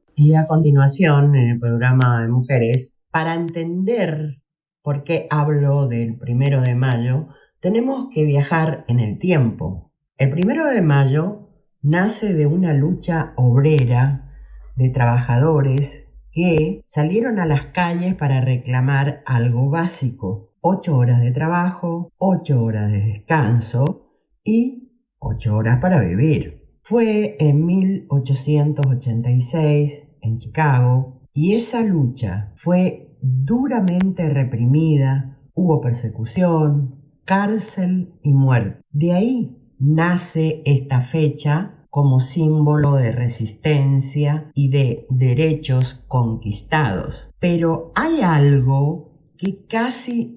Y a continuación, en el programa de mujeres, para entender por qué hablo del 1 de mayo, tenemos que viajar en el tiempo. El 1 de mayo nace de una lucha obrera de trabajadores que salieron a las calles para reclamar algo básico: 8 horas de trabajo, 8 horas de descanso y 8 horas para vivir. Fue en 1886 en Chicago, y esa lucha fue duramente reprimida. Hubo persecución, cárcel y muerte. De ahí nace esta fecha como símbolo de resistencia y de derechos conquistados. Pero hay algo que casi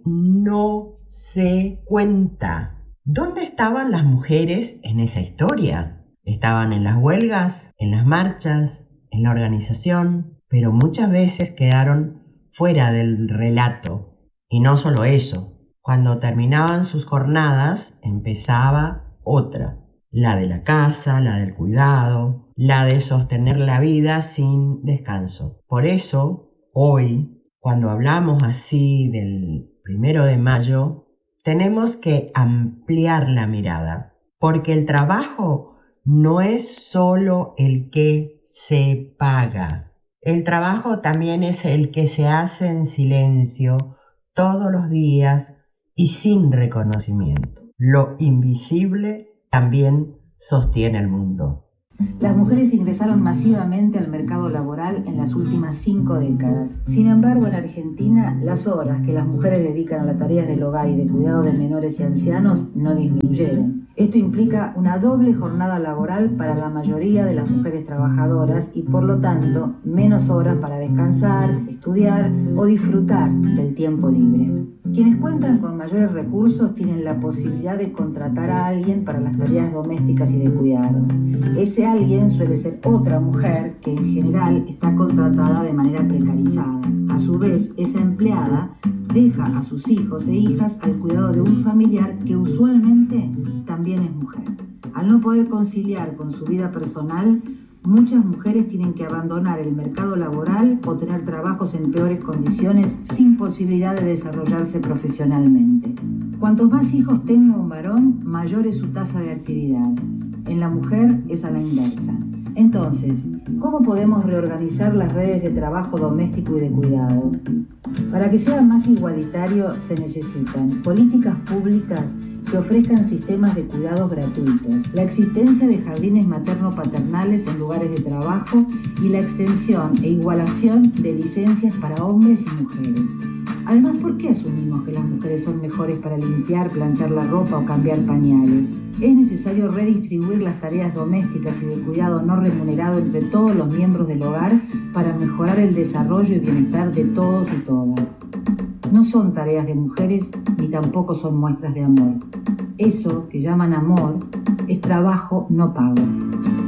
no se cuenta. ¿Dónde estaban las mujeres en esa historia? Estaban en las huelgas, en las marchas, en la organización, pero muchas veces quedaron fuera del relato. Y no solo eso, cuando terminaban sus jornadas empezaba otra: la de la casa, la del cuidado, la de sostener la vida sin descanso. Por eso, hoy, cuando hablamos así del 1 de mayo, tenemos que ampliar la mirada, porque el trabajo no es solo el que se paga. El trabajo también es el que se hace en silencio todos los días y sin reconocimiento. Lo invisible también sostiene el mundo. Las mujeres ingresaron masivamente al mercado laboral en las últimas 5 décadas. Sin embargo, en Argentina, las horas que las mujeres dedican a las tareas del hogar y de cuidado de menores y ancianos no disminuyeron. Esto implica una doble jornada laboral para la mayoría de las mujeres trabajadoras y, por lo tanto, menos horas para descansar, estudiar o disfrutar del tiempo libre. Quienes cuentan con mayores recursos tienen la posibilidad de contratar a alguien para las tareas domésticas y de cuidado. Ese alguien suele ser otra mujer que en general está contratada de manera precarizada. A su vez, esa empleada deja a sus hijos e hijas al cuidado de un familiar que usualmente también es mujer. Al no poder conciliar con su vida personal, muchas mujeres tienen que abandonar el mercado laboral o tener trabajos en peores condiciones sin posibilidad de desarrollarse profesionalmente. Cuantos más hijos tenga un varón, mayor es su tasa de actividad. En la mujer es a la inversa. Entonces, ¿cómo podemos reorganizar las redes de trabajo doméstico y de cuidado? Para que sea más igualitario se necesitan políticas públicas que ofrezcan sistemas de cuidados gratuitos, la existencia de jardines materno-paternales en lugares de trabajo y la extensión e igualación de licencias para hombres y mujeres. Además, ¿por qué asumimos que las mujeres son mejores para limpiar, planchar la ropa o cambiar pañales? Es necesario redistribuir las tareas domésticas y de cuidado no remunerado entre todos los miembros del hogar para mejorar el desarrollo y bienestar de todos y todas. No son tareas de mujeres ni tampoco son muestras de amor. Eso que llaman amor es trabajo no pago.